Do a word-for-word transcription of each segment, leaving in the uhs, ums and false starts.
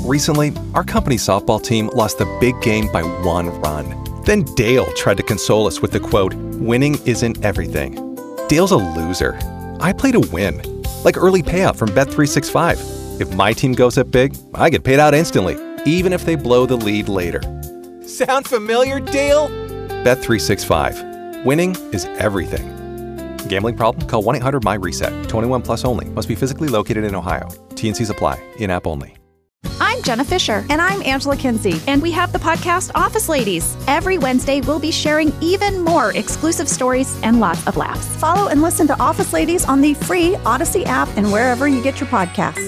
Recently, our company's softball team lost the big game by one run. Then Dale tried to console us with the quote, "Winning isn't everything." Dale's a loser. I play to win. Like early payout from Bet three sixty-five. If my team goes up big, I get paid out instantly, even if they blow the lead later. Sound familiar, Dale? Bet three sixty-five. Winning is everything. Gambling problem? Call one eight hundred M Y reset. twenty-one plus only. Must be physically located in Ohio. T and Cs apply. In-app only. I'm Jenna Fisher. And I'm Angela Kinsey. And we have the podcast Office Ladies. Every Wednesday, we'll be sharing even more exclusive stories and lots of laughs. Follow and listen to Office Ladies on the free Odyssey app and wherever you get your podcasts.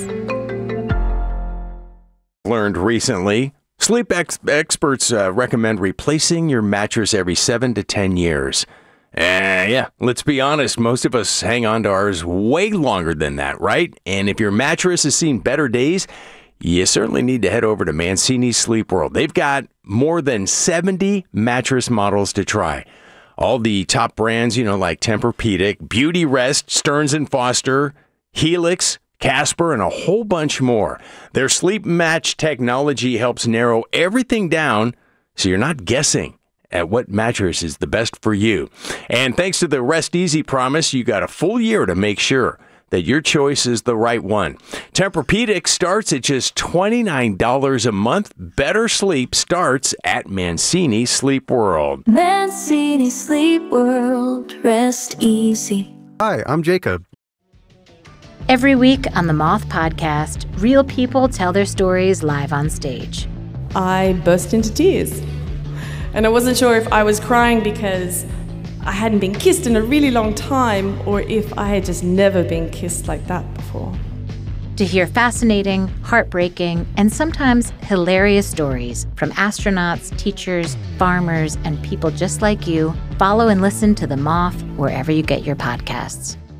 Learned recently, sleep ex- experts uh, recommend replacing your mattress every seven to ten years. Uh, yeah, let's be honest, most of us hang on to ours way longer than that, right? And if your mattress has seen better days, you certainly need to head over to Mancini Sleep World. They've got more than seventy mattress models to try. All the top brands, you know, like Tempur-Pedic, Beauty Rest, Stearns and Foster, Helix, Casper, and a whole bunch more. Their Sleep Match technology helps narrow everything down so you're not guessing at what mattress is the best for you. And thanks to the Rest Easy promise, you got a full year to make sure that your choice is the right one. Tempur-Pedic starts at just twenty-nine dollars a month. Better sleep starts at Mancini Sleep World. Mancini Sleep World. Rest easy. Hi, I'm Jacob. Every week on the Moth Podcast, real people tell their stories live on stage. I burst into tears. And I wasn't sure if I was crying because I hadn't been kissed in a really long time, or if I had just never been kissed like that before. To hear fascinating, heartbreaking, and sometimes hilarious stories from astronauts, teachers, farmers, and people just like you, follow and listen to The Moth wherever you get your podcasts.